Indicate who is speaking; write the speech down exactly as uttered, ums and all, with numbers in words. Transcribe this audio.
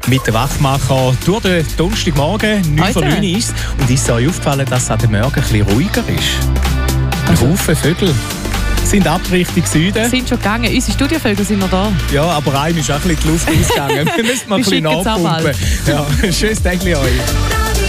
Speaker 1: mit den Wachmacher durch den Donnerstagmorgen, neun vor neun ist und ist euch aufgefallen, dass es an den Morgen ein bisschen ruhiger ist. Ein
Speaker 2: Also.
Speaker 1: Haufen Vögel sind ab Richtung Süden.
Speaker 2: Sind schon gegangen. Unsere Studiovögel sind noch da.
Speaker 1: Ja, aber einem ist auch ein bisschen die Luft ausgegangen. Wir müssen mal ein
Speaker 2: Wir
Speaker 1: bisschen
Speaker 2: schicken es ab,
Speaker 1: nachpumpen.
Speaker 2: halt.
Speaker 1: Ja, schönes Tag euch.